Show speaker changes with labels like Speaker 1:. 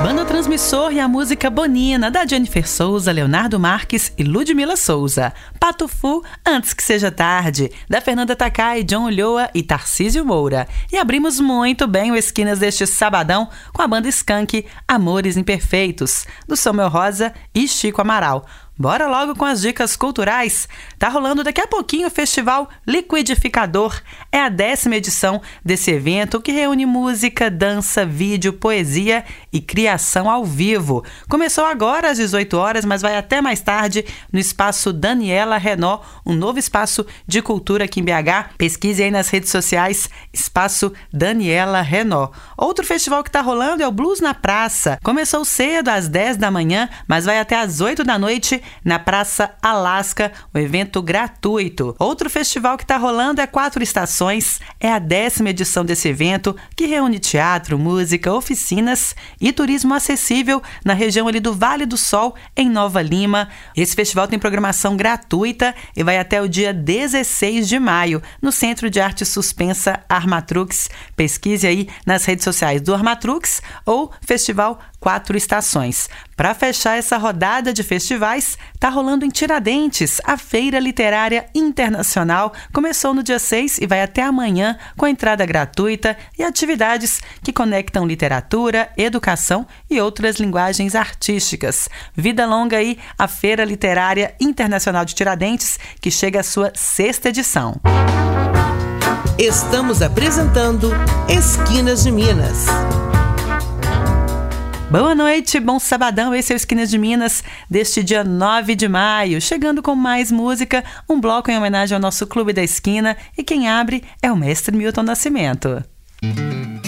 Speaker 1: Banda Transmissor e a música Bonina, da Jennifer Souza, Leonardo Marques e Ludmila Souza. Pato Fu, Antes que Seja Tarde, da Fernanda Takai, John Ulloa e Tarcísio Moura. E abrimos muito bem o Esquinas deste sabadão com a banda Skank, Amores Imperfeitos, do Samuel Rosa e Chico Amaral. Bora logo com as dicas culturais. Tá rolando daqui a pouquinho o Festival Liquidificador. É a 10ª edição desse evento que reúne música, dança, vídeo, poesia e criação ao vivo. Começou agora às 18 horas, mas vai até mais tarde no Espaço Daniela Renault, um novo espaço de cultura aqui em BH. Pesquise aí nas redes sociais, Espaço Daniela Renault. Outro festival que tá rolando é o Blues na Praça. Começou cedo, às 10 da manhã, mas vai até às 8 da noite na Praça Alasca, um evento gratuito. Outro festival que está rolando é 4 Estações. É a 10ª edição desse evento, que reúne teatro, música, oficinas e turismo acessível na região ali do Vale do Sol, em Nova Lima. Esse festival tem programação gratuita e vai até o dia 16 de maio, no Centro de Arte Suspensa Armatrux. Pesquise aí nas redes sociais do Armatrux ou Festival 4 Estações. Para fechar essa rodada de festivais, tá rolando em Tiradentes a Feira Literária Internacional. Começou no dia 6 e vai até amanhã com entrada gratuita e atividades que conectam literatura, educação e outras linguagens artísticas. Vida longa aí a Feira Literária Internacional de Tiradentes, que chega à sua 6ª edição.
Speaker 2: Estamos apresentando Esquinas de Minas.
Speaker 1: Boa noite, bom sabadão, esse é o Esquinas de Minas deste dia 9 de maio, chegando com mais música, um bloco em homenagem ao nosso Clube da Esquina, e quem abre é o mestre Milton Nascimento.